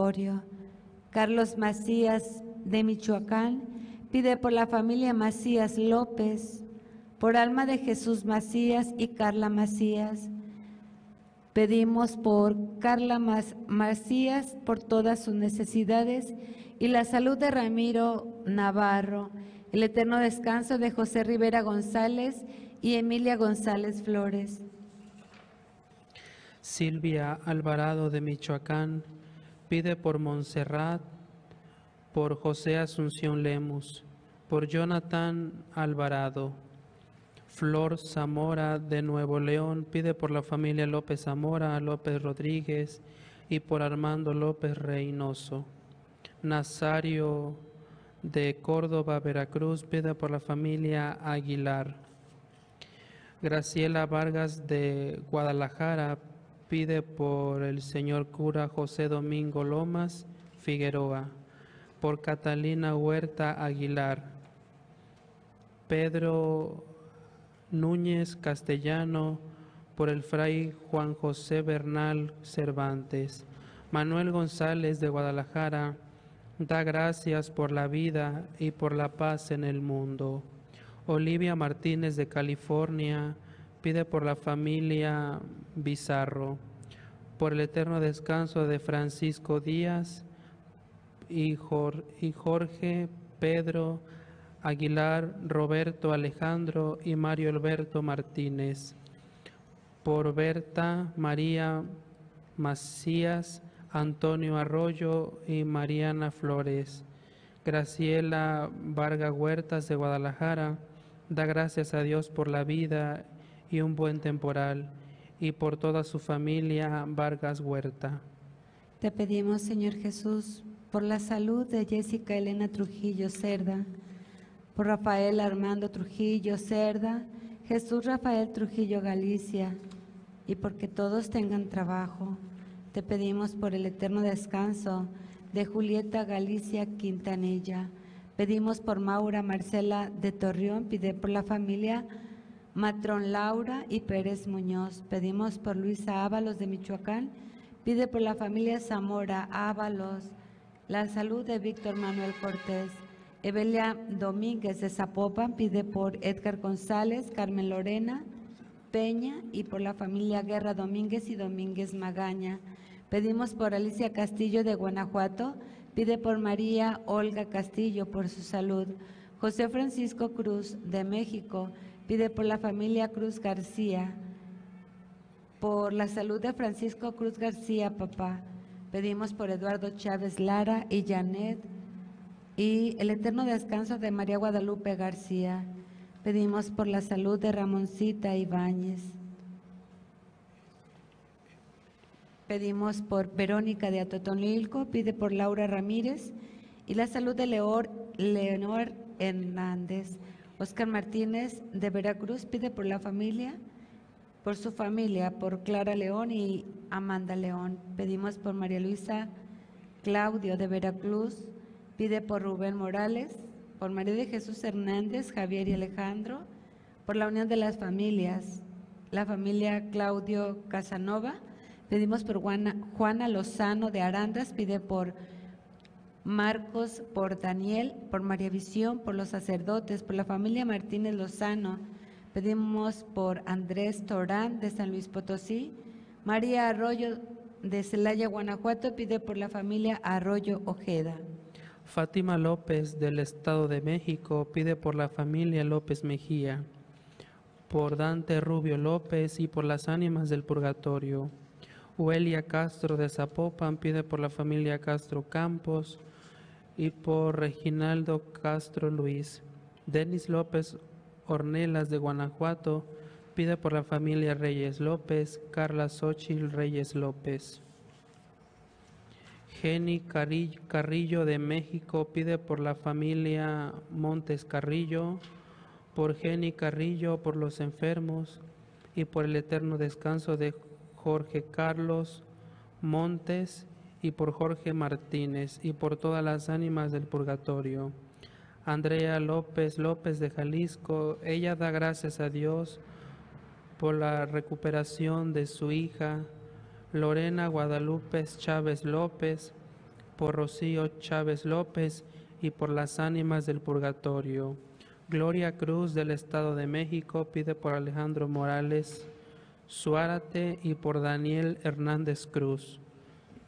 purgatorio. Carlos Macías de Michoacán pide por la familia Macías López, por alma de Jesús Macías y Carla Macías. Pedimos por Carla Macías por todas sus necesidades y la salud de Ramiro Navarro, el eterno descanso de José Rivera González y Emilia González Flores. Silvia Alvarado de Michoacán pide por Montserrat, por José Asunción Lemus, por Jonathan Alvarado. Flor Zamora de Nuevo León pide por la familia López Zamora, López Rodríguez y por Armando López Reynoso. Nazario de Córdoba, Veracruz pide por la familia Aguilar. Graciela Vargas de Guadalajara pide por el señor cura José Domingo Lomas Figueroa, por Catalina Huerta Aguilar. Pedro Núñez Castellano por el fray Juan José Bernal Cervantes. Manuel González de Guadalajara da gracias por la vida y por la paz en el mundo. Olivia Martínez de California pide por la familia Bizarro, por el eterno descanso de Francisco Díaz y Jorge Pedro Aguilar, Roberto Alejandro y Mario Alberto Martínez, por Berta María Macías, Antonio Arroyo y Mariana Flores. Graciela Vargas Huertas de Guadalajara da gracias a Dios por la vida y un buen temporal y por toda su familia Vargas Huerta. Te pedimos, Señor Jesús, por la salud de Jessica Elena Trujillo Cerda, por Rafael Armando Trujillo Cerda, Jesús Rafael Trujillo Galicia, y porque todos tengan trabajo. Te pedimos por el eterno descanso de Julieta Galicia Quintanilla. Pedimos por Maura Marcela de Torreón, pide por la familia Matrón Laura y Pérez Muñoz. Pedimos por Luisa Ábalos de Michoacán, pide por la familia Zamora Ábalos, la salud de Víctor Manuel Cortés. Evelia Domínguez de Zapopan pide por Edgar González, Carmen Lorena Peña y por la familia Guerra Domínguez y Domínguez Magaña. Pedimos por Alicia Castillo de Guanajuato, pide por María Olga Castillo por su salud. José Francisco Cruz de México pide por la familia Cruz García, por la salud de Francisco Cruz García, papá. Pedimos por Eduardo Chávez Lara y Janet y el eterno descanso de María Guadalupe García. Pedimos por la salud de Ramoncita Ibáñez. Pedimos por Verónica de Atotonilco, pide por Laura Ramírez y la salud de Leonor Hernández. Oscar Martínez de Veracruz pide por la familia, por su familia, por Clara León y Amanda León. Pedimos por María Luisa Claudio de Veracruz, pide por Rubén Morales, por María de Jesús Hernández, Javier y Alejandro, por la unión de las familias, la familia Claudio Casanova. Pedimos por Juana Lozano de Arandas, pide por Marcos, por Daniel, por María Visión, por los sacerdotes, por la familia Martínez Lozano. Pedimos por Andrés Torán de San Luis Potosí. María Arroyo de Celaya, Guanajuato, pide por la familia Arroyo Ojeda. Fátima López del Estado de México pide por la familia López Mejía, por Dante Rubio López y por las ánimas del purgatorio. Uelia Castro de Zapopan pide por la familia Castro Campos y por Reginaldo Castro Luis. Denis López Ornelas de Guanajuato pide por la familia Reyes López, Carla Xochitl Reyes López. Jenny Carrillo de México pide por la familia Montes Carrillo, por Jenny Carrillo, por los enfermos y por el eterno descanso de Jorge Carlos Montes y por Jorge Martínez y por todas las ánimas del purgatorio. Andrea López de Jalisco, ella da gracias a Dios por la recuperación de su hija Lorena Guadalupe Chávez López, por Rocío Chávez López y por las ánimas del purgatorio. Gloria Cruz del Estado de México pide por Alejandro Morales Suárate y por Daniel Hernández Cruz.